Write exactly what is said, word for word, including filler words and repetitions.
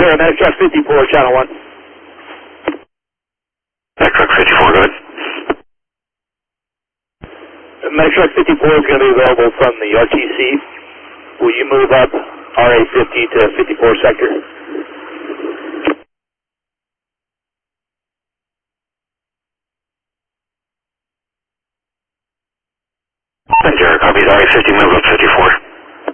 Sierra, Medic Truck fifty-four, channel one. Medic Truck fifty-four, go ahead. Medic Truck fifty-four is going to be available from the R T C. Will you move up R A fifty to fifty-four sector? Sierra, copies R A fifty, move up fifty-four.